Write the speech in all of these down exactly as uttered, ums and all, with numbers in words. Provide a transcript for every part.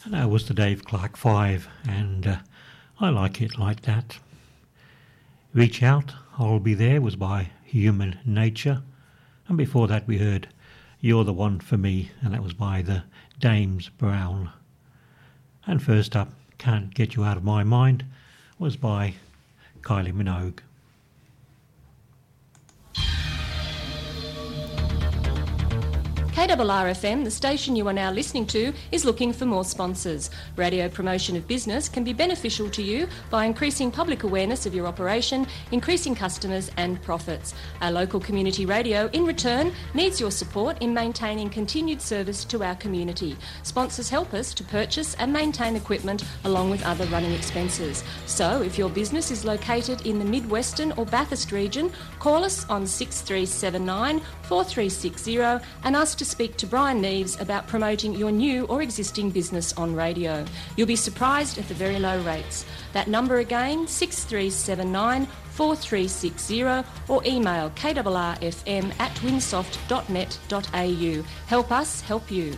And that was the Dave Clark Five, and uh, I like it like that. Reach Out, I'll Be There was by Human Nature, and before that we heard You're the One for Me, and that was by the Dames Brown. And first up, Can't Get You Out of My Mind was by Kylie Minogue. K R R F M, the station you are now listening to, is looking for more sponsors. Radio promotion of business can be beneficial to you by increasing public awareness of your operation, increasing customers and profits. Our local community radio, in return, needs your support in maintaining continued service to our community. Sponsors help us to purchase and maintain equipment along with other running expenses. So, if your business is located in the Mid-Western or Bathurst region, call us on six three seven nine, four three six zero and ask to speak to Brian Neves about promoting your new or existing business on radio. You'll be surprised at the very low rates. That number again, six three seven nine, four three six zero, or email k r r f m at winsoft dot net dot a u. Help us help you.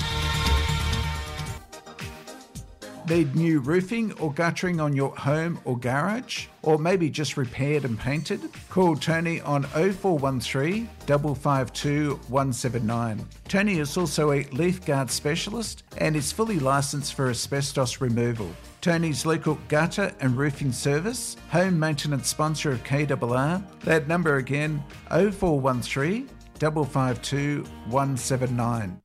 Need new roofing or guttering on your home or garage? Or maybe just repaired and painted? Call Tony on oh four one three, five five two, one seven nine. Tony is also a leaf guard specialist and is fully licensed for asbestos removal. Tony's local gutter and roofing service, home maintenance sponsor of K R R. That number again, oh four one three, five five two, one seven nine.